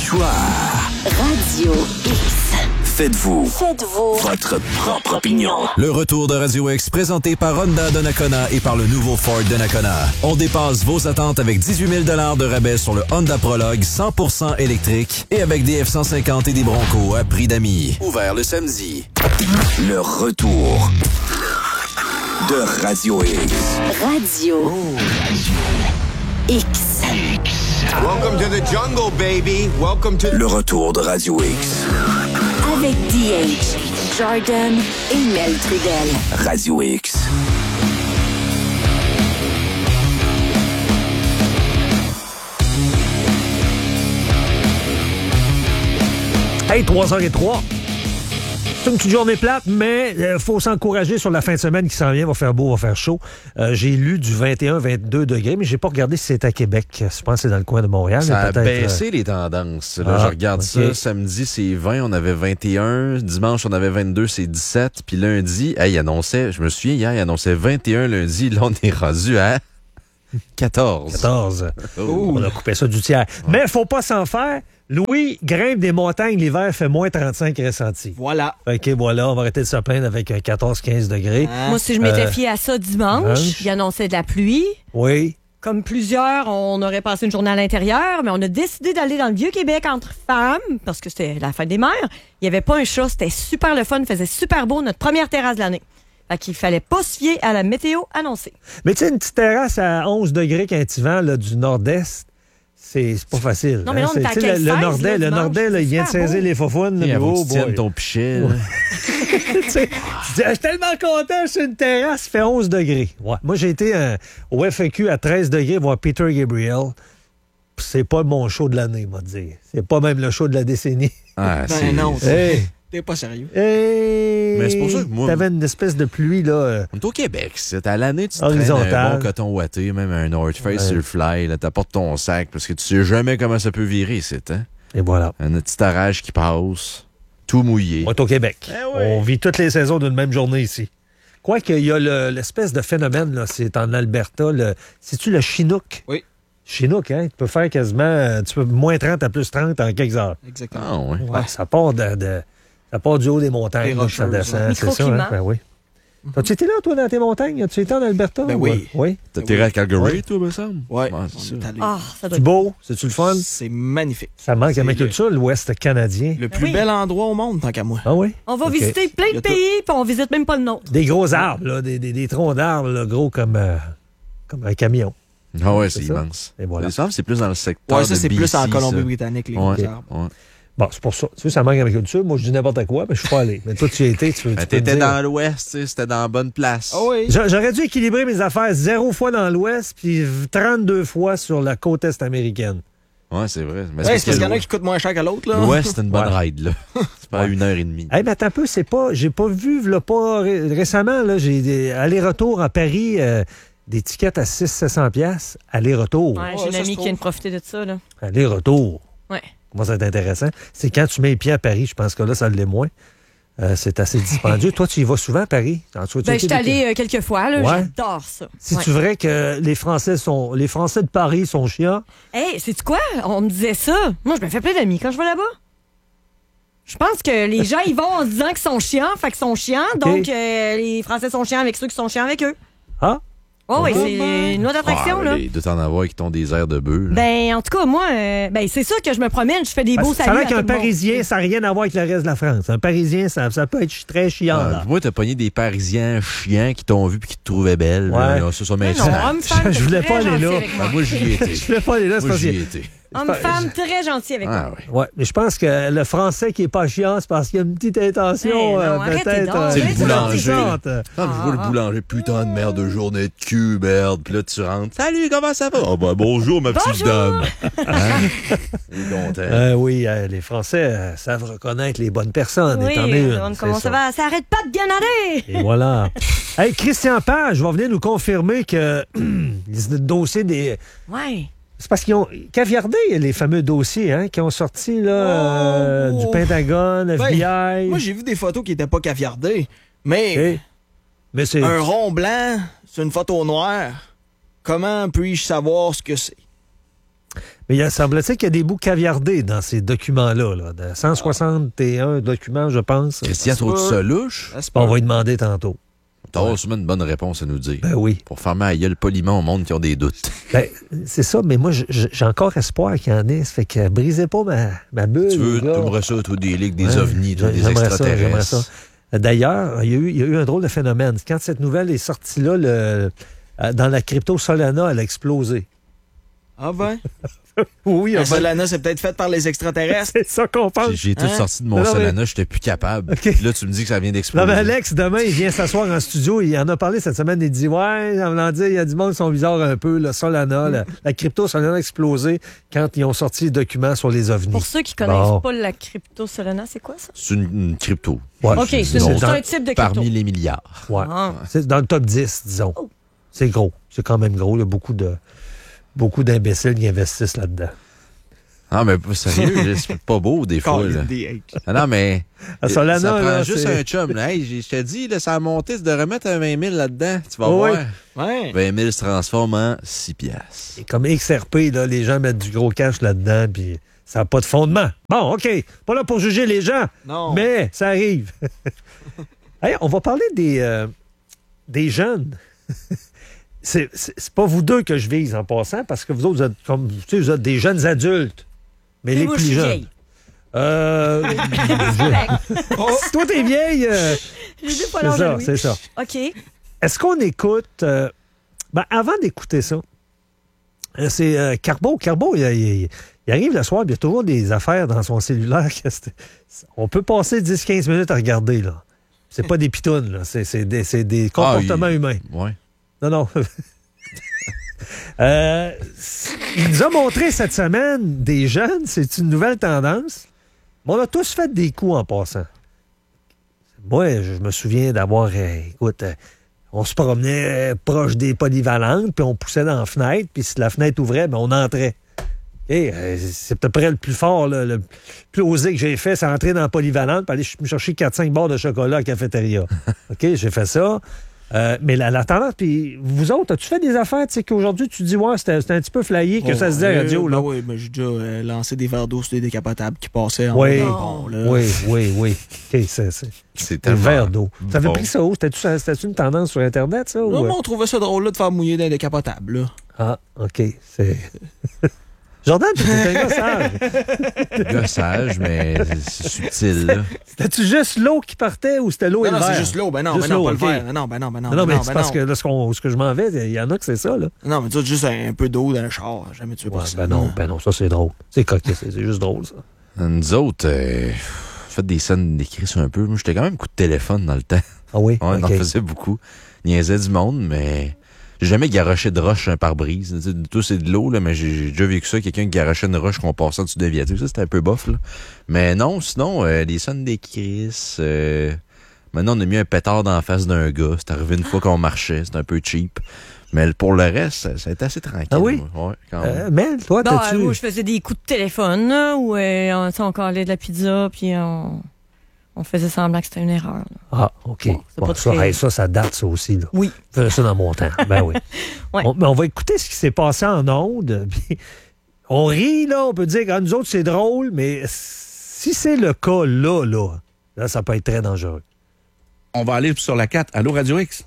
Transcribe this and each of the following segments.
Histoire. Radio X. Faites-vous votre propre opinion. Le retour de Radio X présenté par Honda de Nakona et par le nouveau Ford de Nakona. On dépasse vos attentes avec 18 000 $ de rabais sur le Honda Prologue 100% électrique et avec des F-150 et des Broncos à prix d'amis. Ouvert le samedi. Le retour de Radio X. Radio X. Welcome to the jungle, baby. Welcome to... Le retour de Radio X. Avec DH, Jordan et Mel Trudel. Radio X. Hey, 3h03. C'est une petite journée plate, mais faut s'encourager sur la fin de semaine qui s'en vient. Va faire beau, va faire chaud. J'ai lu du 21-22 degrés, mais j'ai pas regardé si c'est à Québec. Je pense que c'est dans le coin de Montréal. Ça a baissé les tendances. Là, je regarde ça. Samedi, c'est 20, on avait 21. Dimanche, on avait 22, c'est 17. Puis lundi, il annonçait, je me souviens hier, il annonçait 21 lundi. Là, on est rendu à 14. 14. On a coupé ça du tiers. Mais faut pas s'en faire. Louis grimpe des montagnes, l'hiver fait moins 35 ressenti. Voilà. OK, voilà, on va arrêter de se plaindre avec 14-15 degrés. Moi, si je m'étais fié à ça dimanche, il annonçait de la pluie. Oui. Comme plusieurs, on aurait passé une journée à l'intérieur, mais on a décidé d'aller dans le Vieux-Québec entre femmes, parce que c'était la fête des mères. Il n'y avait pas un chat, c'était super le fun, il faisait super beau, notre première terrasse de l'année. Fait qu'il fallait pas se fier à la météo annoncée. Mais tu sais, une petite terrasse à 11 degrés qu'un petit vent là, du nord-est, c'est pas facile. Non, mais là, on est à 15, le Nordais, là, il vient de saisir les faufounes. Tiens ton pichet. Je suis tellement content, c'est une terrasse, il fait 11 degrés. Ouais. Moi, j'ai été au FAQ à 13 degrés voir Peter Gabriel. C'est pas mon show de l'année, moi, dire. C'est pas même le show de la décennie. Ah, non, hey. T'es pas sérieux. Hey. Mais c'est pour ça que moi... T'avais une espèce de pluie, là. On est au Québec, c'est à l'année, tu te traînes Horizontal. un bon coton ouaté, même un North Face sur le fly, là, t'apportes ton sac, parce que tu sais jamais comment ça peut virer, c'est, hein? Et voilà. Un petit orage qui passe, tout mouillé. On est au Québec. oui. On vit toutes les saisons d'une même journée ici. Quoique, il y a l'espèce de phénomène, là, c'est en Alberta, c'est-tu le Chinook? Oui. Chinook, hein? Tu peux faire quasiment moins 30 à plus 30 en quelques heures. Exactement. Ah, ouais. Ouais, ça part ça part du haut des montagnes, là, ça descend, c'est ça, hein? Ben oui. As-tu été là, toi, dans tes montagnes? As-tu été en Alberta? Ben oui. Oui. T'as tiré à Calgary, toi, me semble? Ouais. C'est ça. Ça doit C'est beau? C'est-tu le fun? C'est magnifique. Ça manque à ma culture, l'Ouest canadien. Le plus bel endroit au monde, tant qu'à moi. Ah oui? On va OK. visiter plein de pays, puis on visite même pas le nôtre. Des gros arbres, là, des troncs d'arbres, là, gros comme un camion. Ah ouais, c'est ça? immense. Et voilà. Il me semble que c'est plus dans le secteur Ouais, ça, de c'est BC, plus en ça. Colombie-Britannique, les gros Ouais, arbres. ouais. Bon, c'est pour ça. Tu sais, ça manque à ma culture. Moi, je dis n'importe quoi, mais je suis pas allé. Mais toi, tu y étais, tu peux T'étais me dire. dans l'Ouest, tu sais, c'était dans la bonne place. Ah oui. J'aurais dû équilibrer mes affaires 0 fois dans l'Ouest, puis 32 fois sur la côte est américaine. Ouais, c'est vrai. Mais Ouais, c'est parce qu'il y en a qui coûtent moins cher que l'autre, là. l'Ouest, c'est une bonne Ouais. ride, là. C'est pas à 1h30. Hey, mais attends un peu, j'ai pas vu, là, pas récemment, là, j'ai des aller-retour à Paris, des tickets à 600-700 $, aller-retour. Ouais, j'ai Ouais, une ça amie se qui trouve. vient de profiter de ça, là. Aller-retour. Ouais. Moi, ça va être intéressant. C'est quand tu mets les pieds à Paris, je pense que là, ça l'est moins. C'est assez dispendieux. Toi, tu y vas souvent à Paris? Je suis allée quelques fois, là. Ouais. J'adore ça. C'est-tu vrai que les Français de Paris sont chiants? Hey, sais-tu quoi? On me disait ça. Moi, je me fais plein d'amis quand je vais là-bas. Je pense que les gens, ils vont en se disant qu'ils sont chiants, fait qu'ils sont chiants. OK. Donc, les Français sont chiants avec ceux qui sont chiants avec eux. Ah? Oh, oui, c'est une autre attraction, là. Il doit t'en avoir qui t'ont des airs de bœuf. là. Ben, en tout cas, moi, c'est sûr que je me promène, je fais des beaux Ça saluts a à l'air tout qu'un le monde. Parisien, ça n'a rien à voir avec le reste de la France. Un Parisien, ça peut être très chiant. Ah, là. moi, t'as pogné des Parisiens chiants qui t'ont vu et qui te trouvaient belle. Ouais. Là, ça, ça Non, m'intéresse. homme-femme, Je voulais très pas aller gentil là. avec moi. Ben, moi, j'y étais. Je voulais pas aller là, c'est Moi, parce j'y que... étais. Homme-femme, très gentil avec Ah, moi. ouais. Ouais, mais je pense que le Français qui est pas chiant, c'est parce qu'il y a une petite intention, Ben non, arrêtez peut-être. donc, C'est le boulanger. divertissante. Quand je vois le boulanger, putain de merde de journée de cul, merde. Puis là, tu rentres. Salut, comment ça va? Ah, ben, bonjour, ma petite Bonjour. dame. Hein? Il est content. Oui, les Français savent reconnaître les bonnes personnes. Oui, et t'en es une, on c'est commence ça. ça arrête pas de bien aller. Et voilà. Hey, Christian Page va venir nous confirmer que le dossier des... Ouais. C'est parce qu'ils ont caviardé les fameux dossiers qui ont sorti là, du Pentagone, FBI. Moi, j'ai vu des photos qui n'étaient pas caviardées. Mais OK. Mais c'est... un rond blanc sur une photo noire, comment puis-je savoir ce que c'est? Mais il semble-t-il qu'il y a des bouts caviardés dans ces documents-là. Là, de 161 documents, je pense. Christian, trop de ça louche? On va lui demander tantôt. T'auras sûrement une bonne réponse à nous dire. Ben oui. Pour faire ma gueule poliment au monde qui ont des doutes. Ben, c'est ça, mais moi, j'ai encore espoir qu'il y en ait. Ça fait que brisez pas ma bulle. Tu aimerais ça, toi, des ligues, des ovnis, toi, des extraterrestres. J'aimerais ça. D'ailleurs, il y a eu un drôle de phénomène. Quand cette nouvelle est sortie là, dans la crypto Solana, elle a explosé. Ah ben? Oui, Solana, c'est peut-être fait par les extraterrestres. C'est ça qu'on pense. J'ai tout sorti de mon Solana, j'étais plus capable. Okay. Puis là, tu me dis que ça vient d'exploser. Non, mais Alex, demain, il vient s'asseoir en studio. Il en a parlé cette semaine. Il dit, ouais, en voulant dire, il y a du monde qui sont bizarres un peu. Le Solana, la crypto Solana a explosé quand ils ont sorti les documents sur les ovnis. Pour ceux qui ne connaissent pas la crypto Solana, c'est quoi ça? C'est une crypto. Ouais. OK, c'est un type de crypto. Parmi les milliards. Ouais. C'est dans le top 10, disons. Oh. C'est gros. C'est quand même gros. Il y a beaucoup d'imbéciles qui investissent là-dedans. Non, mais sérieux, c'est pas beau des fois. Là. Non, mais Solana, ça prend là, juste un chum. Là. Hey, je te dis, là, ça a monté, c'est de remettre un 20 000 là-dedans. Tu vas voir. Ouais. 20 000 se transforme en 6 piastres. Et comme XRP, là, les gens mettent du gros cash là-dedans, puis ça n'a pas de fondement. Bon, OK. Pas là pour juger les gens, mais ça arrive. Hey, on va parler des jeunes. C'est pas vous deux que je vise en passant, parce que vous autres, vous êtes des jeunes adultes. Mais les plus jeunes. Toi, t'es vieille. C'est ça. OK. Est-ce qu'on écoute. Avant d'écouter ça, c'est Carbo. Carbo, il arrive le soir, il y a toujours des affaires dans son cellulaire. On peut passer 10-15 minutes à regarder, là. C'est pas des pitounes, là. C'est des comportements humains. Ouais. Non. Il nous a montré cette semaine des jeunes, c'est une nouvelle tendance. Mais on a tous fait des coups en passant. Moi, je me souviens d'avoir, on se promenait proche des polyvalentes, puis on poussait dans la fenêtre, puis si la fenêtre ouvrait, on entrait. C'est à peu près le plus fort, le plus osé que j'ai fait, c'est entrer dans la polyvalente, puis aller me chercher 4-5 barres de chocolat à la cafétéria. OK, j'ai fait ça. Mais la tendance, puis vous autres, as-tu fait des affaires, tu sais, qu'aujourd'hui, tu dis, ouais, c'était un petit peu flyé que ça se dit à la radio, là? Oui, mais j'ai déjà lancé des verres d'eau sur des décapotables qui passaient en bon, là. Oui. OK, c'est un verre d'eau. Ça avait pris ça où? C'était-tu une tendance sur Internet, ça? Non, mais on trouvait ça drôle, là, de faire mouiller dans des décapotables, là. Ah, OK, c'est... Jordan, t'es un gars sage. Gars sage, mais c'est subtil, là. C'était-tu juste l'eau qui partait ou c'était l'eau et le verre? Non, c'est juste l'eau. Ben non, pas le verre. Non, mais c'est parce que là, ce que je m'en vais, il y en a que c'est ça, là. Non, mais tu as juste un peu d'eau dans le char. Jamais tué par ça. Ben non, ça, c'est drôle. C'est coquet, c'est juste drôle, ça. Nous autres, faites des scènes d'écrit sur un peu. Moi, j'étais quand même coup de téléphone dans le temps. Ah oui? Ouais, on en faisait beaucoup. Niaisait du monde, mais... J'ai jamais garoché de roche un pare-brise. Tout, c'est de l'eau, là, mais j'ai déjà vécu ça. Quelqu'un qui garochait une roche qu'on passait en dessous de la viature. Ça, c'était un peu bof, là. Mais non, sinon, les sons des Chris. Maintenant, on a mis un pétard dans la face d'un gars. C'est arrivé une fois qu'on marchait. C'était un peu cheap. Mais pour le reste, ça a été assez tranquille. Ah oui? Ouais, quand même. Mel, toi, t'as-tu... Moi, je faisais des coups de téléphone, là, où on collait de la pizza, puis on faisait semblant que c'était une erreur. Là. Ah, OK. Ça date, ça aussi. Là. Oui. Je faisais ça dans mon temps. Ben oui. Ouais. On va écouter ce qui s'est passé en ondes. On rit, là. On peut dire que nous autres, c'est drôle, mais si c'est le cas là, ça peut être très dangereux. On va aller sur la 4. Allô, Radio X?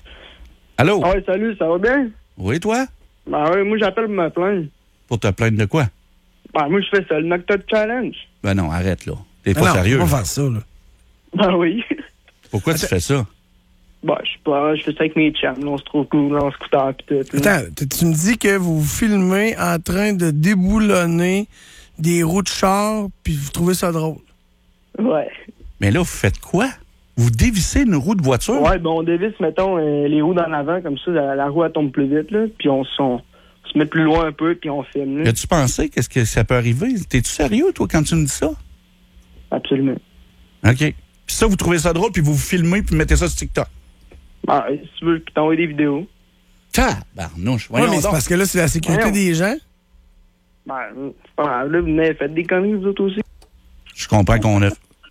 Allô? Ah oui, salut, ça va bien? Oui, toi? Ben oui, moi, j'appelle pour me plaindre. Pour te plaindre de quoi? Ben, moi, je fais ça, le Knock-Talk Challenge. Ben non, arrête, là. T'es pas sérieux. On va faire ça, là. Ben oui. Pourquoi tu fais ça? Ben, je sais pas, je fais ça avec mes chums. On se trouve cool, on scooter pis tout. Attends, tu me dis que vous filmez en train de déboulonner des roues de char, puis vous trouvez ça drôle? Ouais. Mais là, vous faites quoi? Vous dévissez une roue de voiture? Ouais, ben on dévisse, mettons, les roues dans l'avant, comme ça, la roue, elle tombe plus vite, là, puis on se met plus loin un peu, puis on filme, là. As-tu pensé qu'est-ce que ça peut arriver? T'es-tu sérieux, toi, quand tu me dis ça? Absolument. OK. Puis ça, vous trouvez ça drôle, puis vous filmez, puis mettez ça sur TikTok? Ah, si tu veux, puis t'envoies des vidéos. Tabarnouche. Ouais, mais c'est parce que là, c'est la sécurité des gens. Ben, c'est pas grave, là, vous venez, faites des conneries, vous autres aussi. Je comprends qu'on a...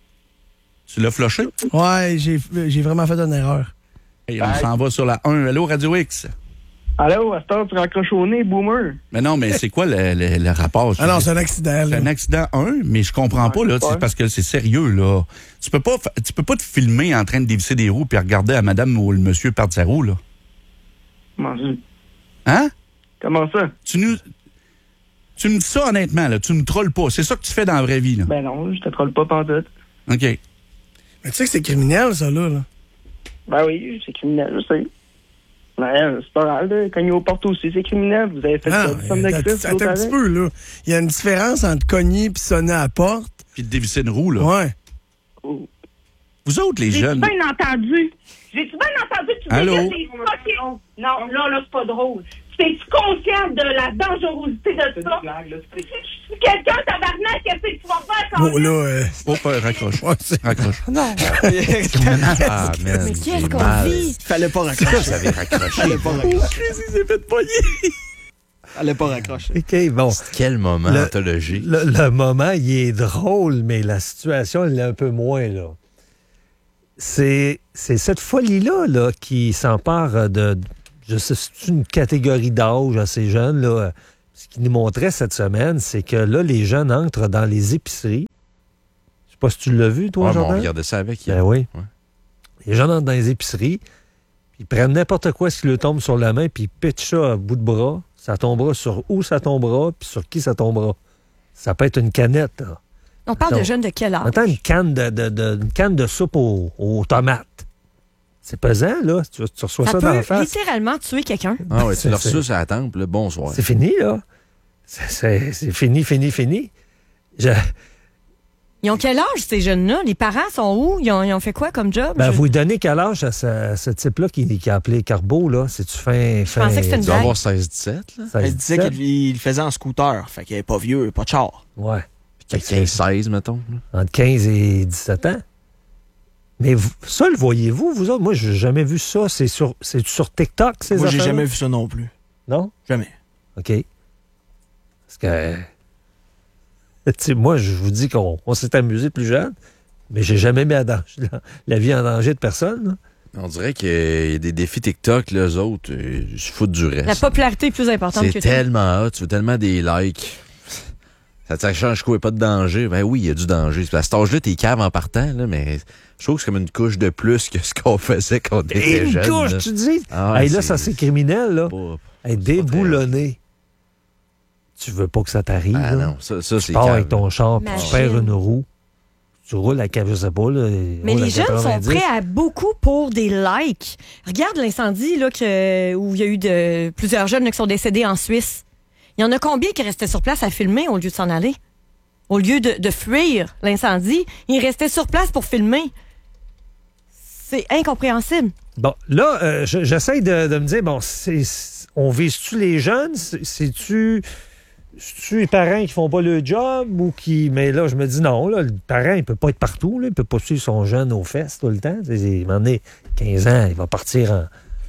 Tu l'as flushé? Ouais, j'ai vraiment fait une erreur. Hey, on s'en va sur la 1. Allô, Radio X? Allô, à cette heure, tu raccroches au nez, boomer. Mais non, mais c'est quoi le rapport? Ah non, c'est un accident, là. C'est un accident, mais je comprends pas, là. C'est parce que c'est sérieux, là. Tu peux pas te filmer en train de dévisser des roues puis regarder à madame ou le monsieur perdre sa roue, là. Comment ça? Hein? Comment ça? Tu me dis ça honnêtement, là. Tu me trolles pas. C'est ça que tu fais dans la vraie vie, là. Ben non, je te trolle pas pantoute. OK. Mais tu sais que c'est criminel, ça, là. Ben oui, c'est criminel, je sais. Ouais, c'est pas grave, là. Cogner aux portes aussi, c'est criminel. Vous avez fait ça, somme d'actrice. Attends un petit peu, là. Il y a une différence entre cogner et sonner à la porte. Puis de dévisser une roue, là. Ouais. Oh. Vous autres, les jeunes... J'ai-tu bien entendu? J'ai-tu bien entendu que tu Allô? dévisses des fucking... Non, là, c'est pas drôle. Es-tu conscient de la dangerosité de ça? Si quelqu'un, tabarnak, qu'est-ce que tu vas faire quand Bon, là... raccroche. Ouais, raccroche. Non. Ah, man. Mais qu'est-ce qu'on vit? Fallait pas raccrocher. Vous avez raccroché. Fallait pas raccrocher. Il s'est fait poigner. Fallait pas raccrocher. OK, bon. Quel moment anthologique. Le moment, il est drôle, mais la situation, elle est un peu moins, là. C'est cette folie-là là, qui s'empare de... Je sais, c'est une catégorie d'âge à ces jeunes, là. Ce qu'ils nous montrait cette semaine, c'est que là, les jeunes entrent dans les épiceries. Je sais pas si tu l'as vu, toi, Jordan? On regardait ça avec hier. Ben oui. Ouais. Les jeunes entrent dans les épiceries, puis ils prennent n'importe quoi, ce qui leur tombe sur la main, puis ils pitchent ça à bout de bras. Ça tombera sur où ça tombera, puis sur qui ça tombera. Ça peut être une canette, là. On parle de jeunes de quel âge? Attends, une canne de soupe aux tomates. C'est pesant, là. Tu reçois ça dans la face. Littéralement tuer quelqu'un. Ah oui, tu leur reçus à la tempe, là, bonsoir. C'est fini, là. C'est fini. Ils ont quel âge, ces jeunes-là? Les parents sont où? Ils ont fait quoi comme job? Ben, vous lui donnez quel âge à ce type-là qui a appelé Carbeau, là? C'est-tu fin... Je pensais que c'était une Il doit blague. avoir 16-17, là. Elle disait qu'il le faisait en scooter. Fait qu'il est pas vieux, pas de char. Ouais. Puis 15-16, mettons. Là. Entre 15 et 17 ans. Mais ça, le voyez-vous, vous autres? Moi, j'ai jamais vu ça. C'est sur TikTok, ces Moi, j'ai affaires-là? jamais vu ça non plus. Non? Jamais. OK. Parce que... Tu sais, moi, je vous dis qu'on s'est amusé plus jeune, mais j'ai jamais mis la vie en danger de personne, là. On dirait qu'il y a des défis TikTok, là, eux autres, ils se foutent du reste. La popularité est plus importante que C'est tout. tellement hot, tu veux tellement des likes. Ça change quoi? Pas de danger? Ben oui, il y a du danger. À cet âge-là, t'es cave en partant, là, mais je trouve que c'est comme une couche de plus que ce qu'on faisait quand on était jeune. Une couche, là. tu dis? Ah ouais, hey, là, ça, c'est criminel, là. Hey, déboulonné. Tu veux pas que ça t'arrive, Ah là. non, ça tu c'est pars cave. avec ton char, puis tu Imagine. perds une roue. Tu roules à, je sais pas, là. Mais les jeunes sont prêts à beaucoup pour des likes. Regarde l'incendie là, où il y a eu plusieurs jeunes là, qui sont décédés en Suisse. Il y en a combien qui restaient sur place à filmer au lieu de s'en aller? Au lieu de fuir l'incendie, ils restaient sur place pour filmer. C'est incompréhensible. Bon, là, j'essaie de me dire, bon, on vise-tu les jeunes? C'est-tu les parents qui font pas le job ou qui... Mais là, je me dis non, là, le parent, il peut pas être partout, là, il peut pas suivre son jeune aux fesses tout le temps. À un moment donné, 15 ans, il va partir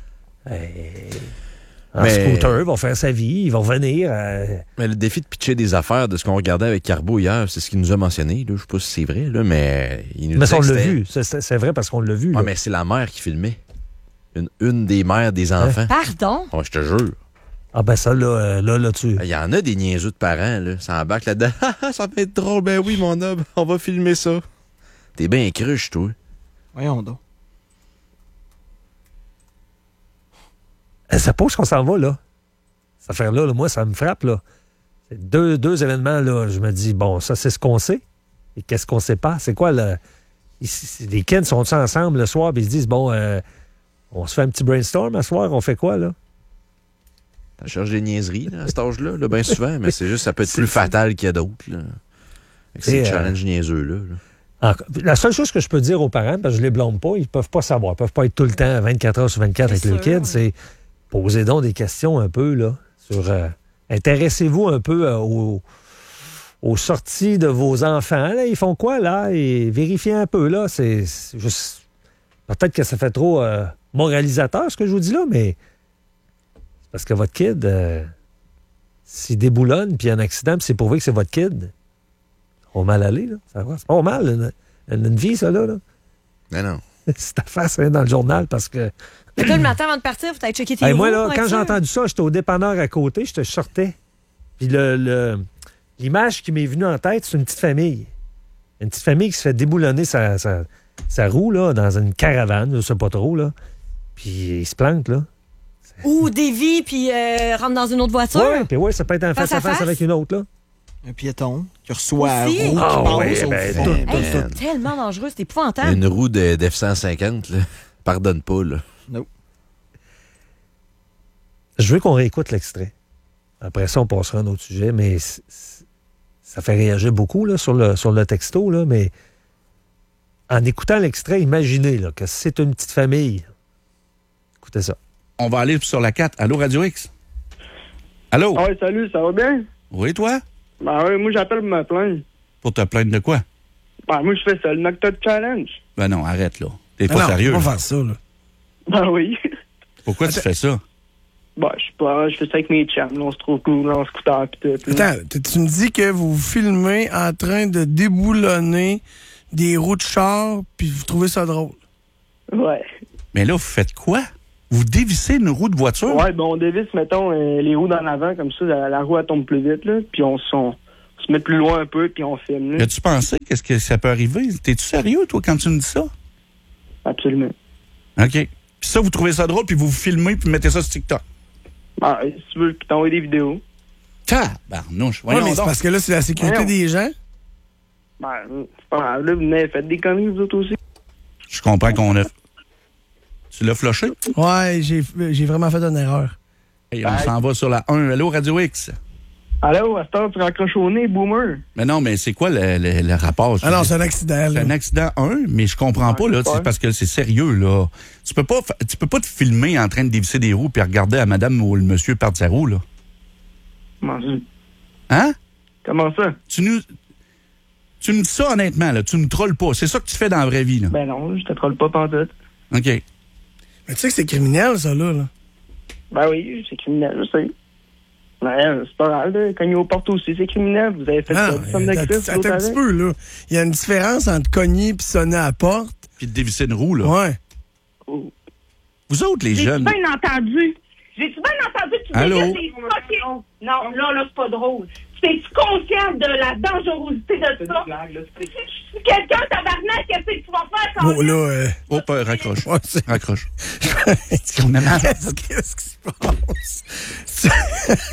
en scooter, il va faire sa vie, il va revenir. Mais le défi de pitcher des affaires de ce qu'on regardait avec Carbeau hier, c'est ce qu'il nous a mentionné. Là. Je sais pas si c'est vrai, là, mais il nous Mais disait on que l'a c'était- vu, c'est vrai parce qu'on l'a vu. Ouais, là. mais c'est la mère qui filmait. Une des mères des enfants. Pardon? Ouais, je te jure. Ah ben ça, là, tu... Il y en a des niaiseux de parents, là. Ça embarque là-dedans. Ça va être drôle. Ben oui, mon homme, on va filmer ça. T'es bien cruche, toi. Voyons donc. Ça pose qu'on s'en va, là. Cette affaire-là, là, moi, ça me frappe, là. C'est deux événements, là. Je me dis, bon, ça, c'est ce qu'on sait. Et qu'est-ce qu'on sait pas? C'est quoi, le... Les kids sont ensemble le soir, puis ils se disent, bon, on se fait un petit brainstorm à soir, on fait quoi, là? On cherche des niaiseries, là, à cet âge-là, là, bien souvent, mais c'est juste, ça peut être plus fatal qu'il y a d'autres, là. Avec ces challenges niaiseux-là. La seule chose que je peux dire aux parents, parce que je les blâme pas, ils peuvent pas savoir, ils peuvent pas être tout le temps 24 heures sur 24 avec le kid, c'est posez donc des questions un peu, là, sur... intéressez-vous un peu aux sorties de vos enfants. Là, ils font quoi, là? Et vérifiez un peu, là. C'est juste... Peut-être que ça fait trop moralisateur, ce que je vous dis là, mais c'est parce que votre kid, s'il déboulonne, puis il y a un accident, puis c'est prouvé que c'est votre kid, on va mal aller, là. Ça va. C'est pas mal, une vie, ça, là. Non, non. cette affaire, ça vient dans le journal parce que... Mais toi, le matin avant de partir, faut aller checker tes roues. Moi, là, pour quand être j'ai sûr. entendu ça, j'étais au dépanneur à côté, je sortais. Puis l'image qui m'est venue en tête, c'est une petite famille. Une petite famille qui se fait déboulonner sa roue là, dans une caravane, je sais pas trop, là. Puis ils se plantent, là. Ou dévie, puis rentre dans une autre voiture. Oui, puis ouais, ça peut être un face-à-face avec une autre, là. Un piéton qui reçoit la roue Aussi? qui Ah passe oui, au ben, fond. tout. C'est tellement dangereux, c'est épouvantable. Une roue de F-150, là, pardonne pas, là. Non. Je veux qu'on réécoute l'extrait. Après ça, on passera à un autre sujet, mais ça fait réagir beaucoup là, sur le texto, là, mais en écoutant l'extrait, imaginez là, que c'est une petite famille. Écoutez ça. On va aller sur la 4. Allô, Radio X? Allô? Ah ouais, salut, ça va bien? Oui, toi? Ben oui, moi j'appelle pour me plaindre. Pour te plaindre de quoi? Ben moi je fais ça, le Knock-Top Challenge. Ben non, arrête, là. T'es Ah pas non, sérieux. on va là. faire ça, là. Ben oui. Pourquoi tu fais ça? Ben je sais pas, je fais ça avec mes chums, là, on se trouve cool, là, en scooter pis tout. là. Attends, tu me dis que vous filmez en train de déboulonner des roues de char, puis vous trouvez ça drôle. Ouais. Mais là, vous faites quoi? Vous dévissez une roue de voiture? Ouais, ben on dévisse, mettons, les roues dans l'avant, comme ça, la roue elle tombe plus vite, là, puis on se met plus loin un peu, puis on filme, là. As-tu pensé qu'est-ce que ça peut arriver? T'es-tu sérieux, toi, quand tu me dis ça? Absolument. OK. Puis ça, vous trouvez ça drôle, puis vous vous filmez, puis mettez ça sur TikTok. Ben, si tu veux t'envoyer des vidéos. Tabarnouche. Ouais, Voyons mais c'est donc. parce que là, c'est la sécurité Voyons. des gens. Ben, c'est pas grave, là, venez, faites des conneries, vous autres aussi. Je comprends qu'on a... Tu l'as flushé? Ouais, j'ai vraiment fait une erreur. Hey, on s'en va sur la 1. Allô, Radio X? Allô, à cette heure, tu raccroches au nez, boomer. Mais non, mais c'est quoi le rapport? Ah non, c'est un accident, C'est là. un accident 1, mais je comprends pas, là. ouais. C'est parce que c'est sérieux, là. Tu peux pas te filmer en train de dévisser des roues puis regarder à madame ou le monsieur perdre sa roue, là. Comment ça? Hein? Comment ça? Tu me dis ça honnêtement, là. Tu me trolles pas. C'est ça que tu fais dans la vraie vie, là. Ben non, je te trolle pas pantoute. OK. Mais tu sais que c'est criminel, ça, là. Ben oui, c'est criminel, je sais. Ben, c'est pas grave, là. Cogner aux portes aussi, c'est criminel. Vous avez fait ça, du somme de Christ, Attends un petit peu, là. Il y a une différence entre cogner et sonner à la porte. Puis de dévisser une roue, là. Ouais. Vous autres, les J'ai-tu jeunes... bien entendu? J'ai-tu bien entendu que tu Allô? disais que t'es fucking... Non, là, c'est pas drôle. T'es-tu conscient de la dangerosité de ça? Si quelqu'un tabarnak, qu'est-ce que tu vas faire quand Bon, là, Hop, raccroche. Ouais, c'est- Raccroche. On a mal. Qu'est-ce qui se passe?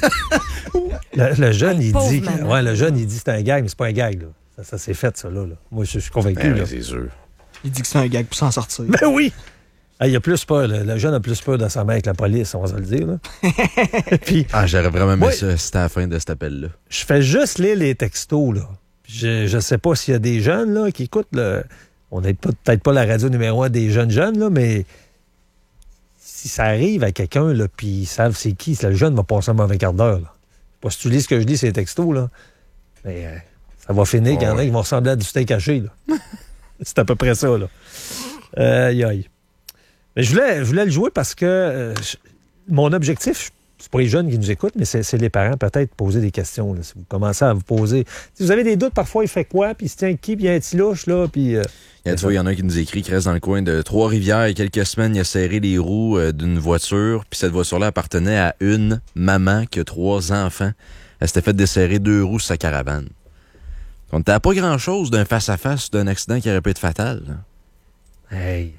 Le jeune, il pauvre dit... maman. Ouais, le jeune, il dit que c'est un gag, mais c'est pas un gag, là. Ça s'est fait, ça, là. Moi, je suis convaincu, Ben, là. c'est sûr. Il dit que c'est un gag pour s'en sortir. Ben oui! Ah, il a plus peur, le jeune a plus peur de sa main que la police, on va se le dire, là. Puis, Ah, j'aurais vraiment aimé Ouais. ça, c'était à la fin de cet appel-là. je fais juste lire les textos, là. Puis je sais pas s'il y a des jeunes, là, qui écoutent le... On n'est peut-être pas la radio numéro 1 des jeunes, là, mais si ça arrive à quelqu'un, là, puis ils savent c'est qui, le jeune va passer un mauvais quart d'heure, là. Je sais pas si tu lis ce que je lis, ces textos, là. Mais ça va finir qu'il y en a qui vont ressembler à du steak haché, là. C'est à peu près ça, là. Aïe, aïe. Mais je voulais le jouer parce que mon objectif, c'est pas les jeunes qui nous écoutent, mais c'est les parents, peut-être, poser des questions. Là. Si vous commencez à vous poser... Si vous avez des doutes, parfois, il fait quoi, puis il se tient qui, puis il y a un petit louche, là, puis... Tu vois, il y en a un qui nous écrit, qui reste dans le coin de Trois-Rivières. Il y a quelques semaines, il a serré les roues d'une voiture, puis cette voiture-là appartenait à une maman qui a 3 enfants. Elle s'était fait desserrer 2 roues sur sa caravane. On n'était à pas grand-chose d'un face-à-face d'un accident qui aurait pu être fatal. Là. Hey.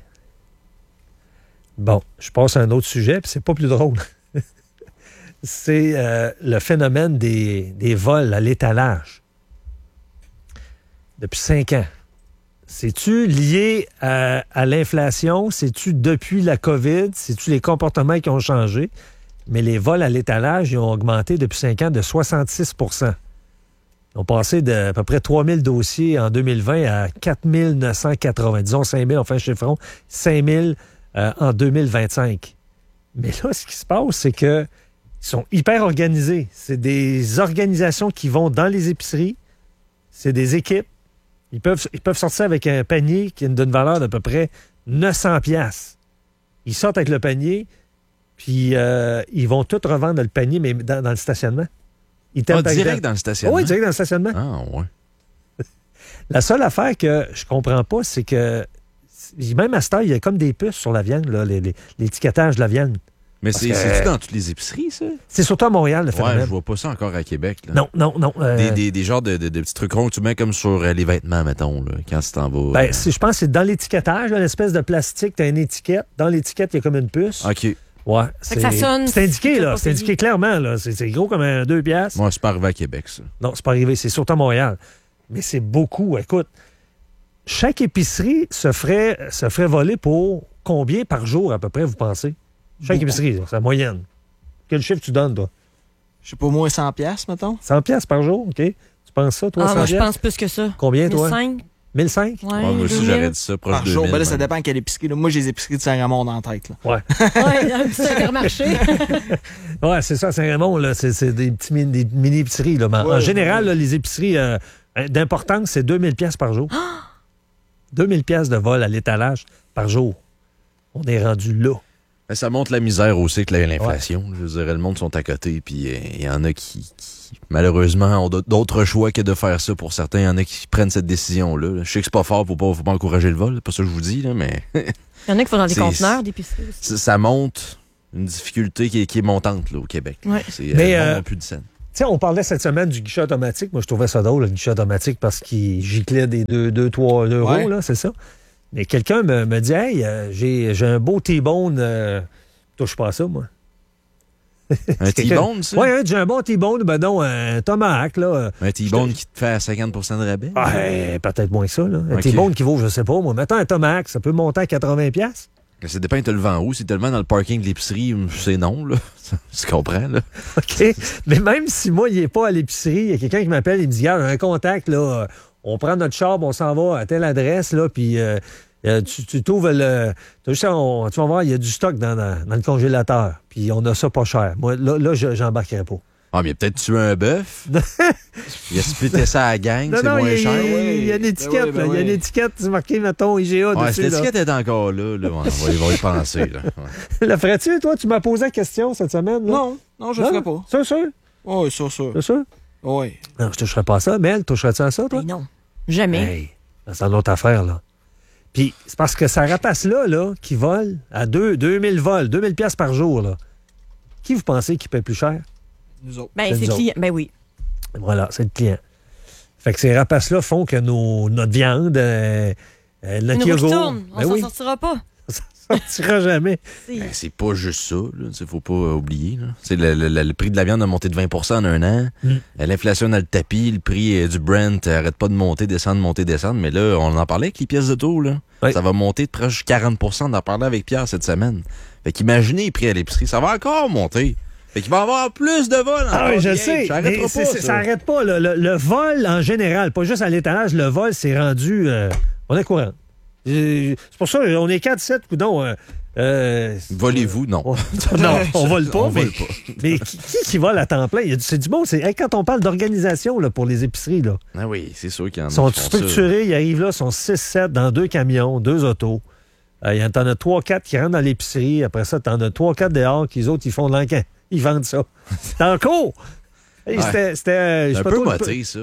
Bon, je passe à un autre sujet, puis c'est pas plus drôle. C'est le phénomène des vols à l'étalage. Depuis 5 ans. C'est-tu lié à l'inflation? C'est-tu depuis la COVID? C'est-tu les comportements qui ont changé? Mais les vols à l'étalage, ils ont augmenté depuis 5 ans de 66 %. Ils ont passé de à peu près 3 000 dossiers en 2020 à 4 980. Disons 5 000, enfin chiffrons, 5 000 en 2025. Mais là, ce qui se passe, c'est qu'ils sont hyper organisés. C'est des organisations qui vont dans les épiceries. C'est des équipes. Ils peuvent sortir avec un panier qui est d'une valeur d'à peu près 900 $. Ils sortent avec le panier, puis ils vont tout revendre le panier, mais dans le stationnement. Ils direct dans le stationnement? Oui, direct dans le stationnement. Ah, ouais. La seule affaire que je comprends pas, c'est que même à cette heure, il y a comme des puces sur la viande, là, l'étiquetage de la viande. Mais c'est-tu dans toutes les épiceries, ça? C'est surtout à Montréal, le phénomène. Ouais, je vois pas ça encore à Québec. Là. Non. Des genres de petits trucs ronds que tu mets comme sur les vêtements, mettons, là, quand tu t'en vas. Je pense que c'est dans l'étiquetage, l'espèce de plastique, tu as une étiquette. Dans l'étiquette, il y a comme une puce. OK. Ouais. Ça sonne. C'est indiqué, là. C'est indiqué clairement, là. C'est gros comme 2 piastres. Moi, c'est pas arrivé à Québec, ça. Non, c'est pas arrivé. C'est surtout à Montréal. Mais c'est beaucoup. Écoute, chaque épicerie se ferait voler pour combien par jour, à peu près, vous pensez? Chaque épicerie, c'est la moyenne. Quel chiffre tu donnes, toi? Je sais pas, au moins 100$, mettons. 100$ par jour, OK. Tu penses ça, toi, 100$? Moi, je pense plus que ça. Combien, toi? 1500. 1500? Ouais, moi aussi, j'aurais dit ça, proche par de jour. 2000. Là, ça dépend à quelle épicerie. Là. Moi, j'ai les épiceries de Saint-Raymond en tête. Là. Ouais. Un petit supermarché. Ouais, c'est ça, Saint-Raymond, là, c'est des mini-épiceries. Là. En général, là, les épiceries d'importance, c'est 2000$ par jour. 2000$ de vol à l'étalage par jour. On est rendu là. Mais ça montre la misère aussi que l'inflation. Ouais. Je dirais, le monde sont à côté, puis il y en a qui malheureusement, ont d'autres choix que de faire ça pour certains. Il y en a qui prennent cette décision-là. Je sais que c'est pas fort, faut pas encourager le vol, c'est pas ça que je vous dis, là, mais... Il y en a qui font dans des conteneurs d'épicerie aussi. Ça montre une difficulté qui est montante là, au Québec. Ouais. C'est plus de scène. Tu sais, on parlait cette semaine du guichet automatique. Moi, je trouvais ça drôle, le guichet automatique, parce qu'il giclait des 2-3 euros, là, c'est ça. Mais quelqu'un me dit, hey, j'ai un beau T-bone. Touche pas à ça, moi. Un T-bone, ça? Oui, j'ai un bon T-bone, ben non, un tomahawk, là. Un T-bone qui te fait à 50% de rabais? Ah, peut-être moins que ça, là. Un T-bone qui vaut, je sais pas, moi. Mettons un tomahawk, ça peut monter à 80$. Ça dépend, tu te le vends où? Si tu le vends dans le parking de l'épicerie, c'est non, là. Tu comprends, là? OK. Mais même si moi, il n'est pas à l'épicerie, il y a quelqu'un qui m'appelle, il me dit, regarde, un contact, là, on prend notre char, on s'en va à telle adresse, là, puis tu t'ouvres le... Tu vas voir, il y a du stock dans le congélateur, puis on a ça pas cher. Moi, là j'embarquerai pas. Ah, mais peut-être tuer un bœuf. Il a splitté ça à la gang, c'est moins cher. Il y a une étiquette, là. Il y a une étiquette, c'est marqué, mettons, IGA dessus. Cette étiquette est encore là. On va y penser, là. Ouais. Le ferais-tu, toi? Tu m'as posé la question cette semaine, là? Non, je ne ferai pas. C'est sûr? Oui, c'est sûr. C'est sûr? Oui. Non, je toucherais pas à ça. Mel, toucherais-tu à ça, toi? Non, jamais. Hey, c'est une autre affaire, là. Puis, c'est parce que ça rapace-là, qui vole à 2000 vols, 2000$ par jour, là. Qui vous pensez qui paie plus cher? Nous autres. Ben, c'est le client. Ben oui. Voilà, c'est le client. Fait que ces rapaces-là font que notre viande, notre yogourt... tourne. On s'en sortira pas. On ne sortira jamais. C'est pas juste ça, il faut pas oublier. Là. Le prix de la viande a monté de 20% en un an. L'inflation dans le tapis, le prix du Brent arrête pas de monter, descendre. Mais là, on en parlait avec les pièces d'auto. Là. Oui. Ça va monter de presque 40%. On en parlait avec Pierre cette semaine. Fait qu'imaginez les prix à l'épicerie. Ça va encore monter. Fait qu'il va y avoir plus de vols. Ah oui, je sais. Ça n'arrête pas. Le vol, en général, pas juste à l'étalage, le vol, c'est rendu... on est courant. C'est pour ça on est 4-7, coudons. Volez-vous? Non. Non, on vole pas. Mais qui vole à temps plein? C'est du bon. Quand on parle d'organisation là, pour les épiceries, là. Ah oui, c'est sûr qu'il y en a. Ils sont structurés, ils arrivent là, ils sont 6-7 dans 2 camions, 2 autos. T'en as 3-4 qui rentrent dans l'épicerie. Après ça, t'en as 3-4 dehors qui, les autres, ils font de l'encan. Ils vendent ça. C'est en cours! C'était un peu moté, ça.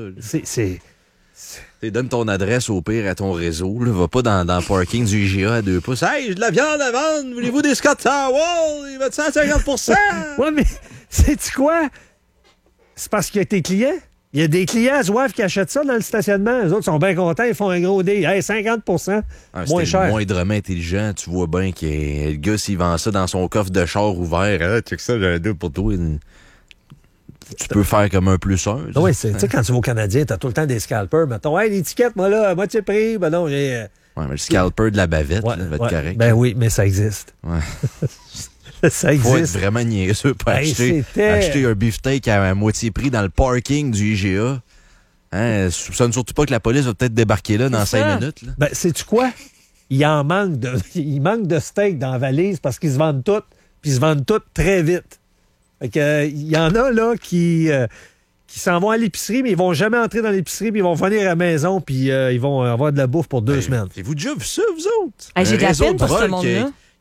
Donne ton adresse au pire à ton réseau. Là. Va pas dans le parking du IGA à 2 pouces. Hey, j'ai de la viande à vendre. Voulez-vous des Scott Towel? Il va de 150%. Ouais, mais sais-tu quoi? C'est parce qu'il y a tes clients. Il y a des clients à Zouave qui achètent ça dans le stationnement. Les autres sont bien contents. Ils font un gros deal. Hey, 50%. Moins cher. Moindrement intelligent. Tu vois bien que le gars, s'il vend ça dans son coffre de char ouvert, check ça, j'ai un deux pour toi. Tu peux faire comme un plus un. Oui, tu sais, quand tu vas au Canadien, t'as tout le temps des scalpers. Mettons, hey, l'étiquette, moi là, à moitié prix. Ben non, j'ai. Ouais, mais le scalper de la bavette, là, va être correct. Ben oui, mais ça existe. Ouais. Ça existe. Faut être vraiment niaiseux pour acheter un beefsteak à moitié prix dans le parking du IGA. Hein, soupçonne surtout pas que la police va peut-être débarquer là dans 5 minutes. Là. Ben, sais-tu quoi? Il manque de steak dans la valise parce qu'ils se vendent toutes, puis ils se vendent toutes très vite. Fait que, il y en a là qui s'en vont à l'épicerie, mais ils vont jamais entrer dans l'épicerie, puis ils vont venir à la maison, puis ils vont avoir de la bouffe pour 2 semaines. Avez-vous déjà vu ça, vous autres? J'ai de la peine pour ce monde-là.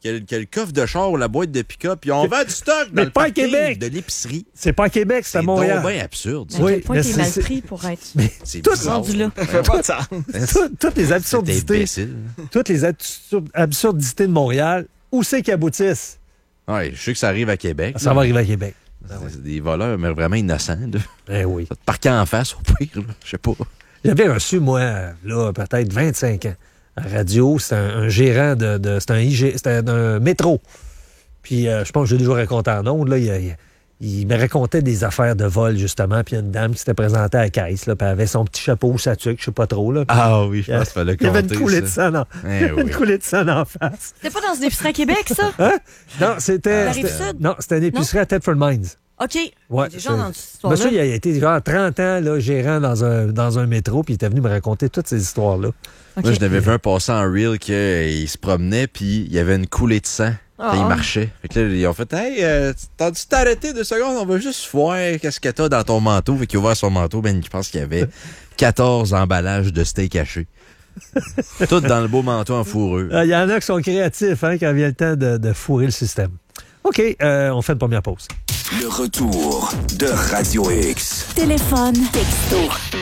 qui a le coffre de char ou la boîte de pick-up, puis on vend du stock dans le pas à parking Québec. de l'épicerie. C'est pas à Québec, c'est à Montréal. C'est bien absurde. À quel point t'es mal pris pour être rendu là. Ça fait pas de sens. Toutes les absurdités. Toutes les absurdités de Montréal, où c'est qu'ils aboutissent? Oui, je sais que ça arrive à Québec. Ça va arriver à Québec. C'est des voleurs, mais vraiment innocents. Oui. Ça te parquer en face, au pire, je sais pas. J'avais reçu, moi, là, peut-être 25 ans, à la radio. C'était un gérant c'était un métro. Puis, je pense que j'ai déjà raconté en ondes, là, il me racontait des affaires de vol, justement. Puis, il y a une dame qui s'était présentée à la caisse, là, puis elle avait son petit chapeau, sa tuque, je sais pas trop. Là, ah oui, je pense qu'il fallait compter. Il y avait une coulée de sang une coulée de sang en face. C'était pas dans une épicerie à Québec, ça? Hein? Non, c'était une épicerie à Thetford Mines. OK. Ouais, Déjà dans cette histoire-là. Monsieur, il a été genre 30 ans là, gérant dans un métro, puis il était venu me raconter toutes ces histoires-là. Okay. Moi, je n'avais vu un passant en reel qu'il se promenait, puis il y avait une coulée de sang. Il marchait. Fait que là, ils ont fait « Hey, t'as dû t'arrêter 2 secondes, on va juste voir qu'est-ce que t'as dans ton manteau. » Fait qu'il a ouvert son manteau, je pense qu'il y avait 14 emballages de steak haché. Tout dans le beau manteau en fourrure. Il y en a qui sont créatifs quand vient le temps de fourrer le système. OK, on fait une première pause. Le retour de Radio X. Téléphone, texto,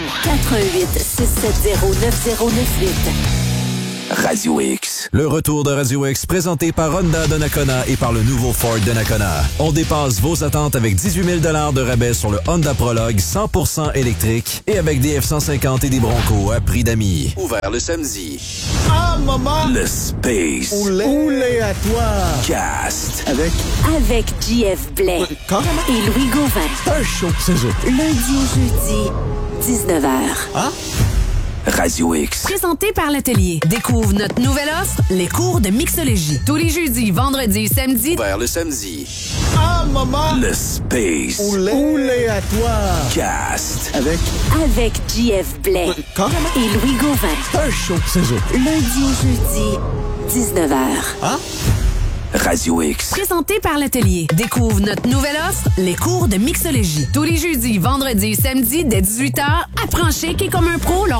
418-670-9098. Radio X. Le retour de Radio X présenté par Honda de Nakona et par le nouveau Ford de Nakona. On dépasse vos attentes avec 18 000 $ de rabais sur le Honda Prologue 100% électrique et avec des F-150 et des Broncos à prix d'amis. Ouvert le samedi. Ah, maman! Le Space. Oulé à toi! Cast. Avec JF Blais. Et Louis Gauvin. Un show, c'est ça. Lundi au jeudi, 19h. Ah? Radio X. Présenté par l'Atelier. Découvre notre nouvelle offre, les cours de mixologie. Tous les jeudis, vendredis et samedis. Vers le samedi. Ah, maman! Le Space. Oulé à toi! Cast. Avec JF Blais. Et Louis Gauvin. Un show, c'est ça. Lundi au jeudi, 19h. Ah? Radio X. Présenté par l'Atelier. Découvre notre nouvelle offre, les cours de mixologie. Tous les jeudis, vendredis et samedis, dès 18h, apprends chic et comme un pro lors